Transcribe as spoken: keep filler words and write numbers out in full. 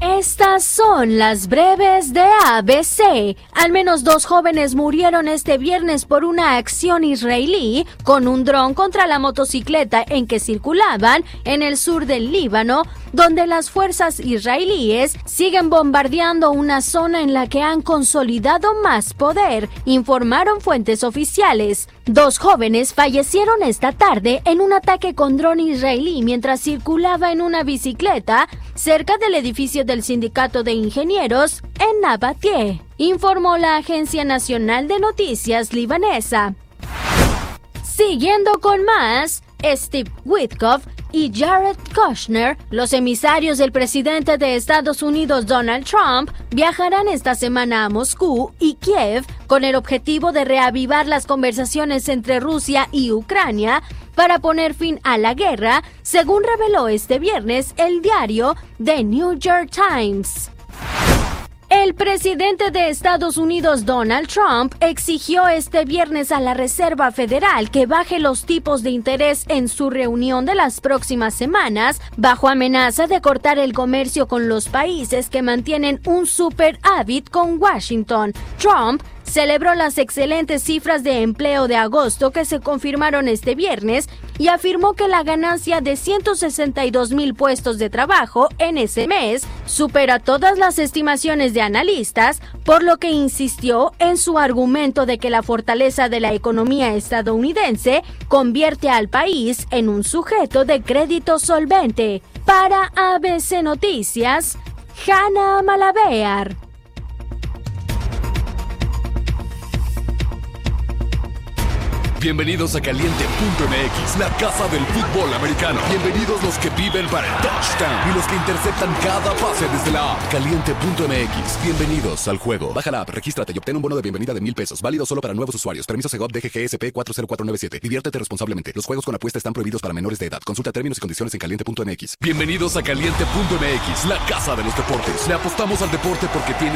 Estas son las breves de A B C. Al menos dos jóvenes murieron este viernes por una acción israelí con un dron contra la motocicleta en que circulaban en el sur del Líbano, donde las fuerzas israelíes siguen bombardeando una zona en la que han consolidado más poder, informaron fuentes oficiales. Dos jóvenes fallecieron esta tarde en un ataque con dron israelí mientras circulaba en una bicicleta cerca del edificio del Sindicato de Ingenieros en Nabatie, informó la Agencia Nacional de Noticias libanesa. Siguiendo con más, Steve Witkoff y Jared Kushner, los emisarios del presidente de Estados Unidos Donald Trump, viajarán esta semana a Moscú y Kiev con el objetivo de reavivar las conversaciones entre Rusia y Ucrania para poner fin a la guerra, según reveló este viernes el diario The New York Times. El presidente de Estados Unidos, Donald Trump, exigió este viernes a la Reserva Federal que baje los tipos de interés en su reunión de las próximas semanas, bajo amenaza de cortar el comercio con los países que mantienen un superávit con Washington. Trump celebró las excelentes cifras de empleo de agosto que se confirmaron este viernes y afirmó que la ganancia de ciento sesenta y dos mil puestos de trabajo en ese mes supera todas las estimaciones de analistas, por lo que insistió en su argumento de que la fortaleza de la economía estadounidense convierte al país en un sujeto de crédito solvente. Para A B C Noticias, Hanna Malabear. Bienvenidos a Caliente punto M X, la casa del fútbol americano. Bienvenidos los que viven para el touchdown y los que interceptan cada pase desde la app. Caliente punto M X, bienvenidos al juego. Baja la app, regístrate y obtén un bono de bienvenida de mil pesos. Válido solo para nuevos usuarios. Permiso Segov D G G S P cuatro cero cuatro nueve siete. Diviértete responsablemente. Los juegos con apuesta están prohibidos para menores de edad. Consulta términos y condiciones en Caliente punto M X. Bienvenidos a Caliente punto M X, la casa de los deportes. Le apostamos al deporte porque tiene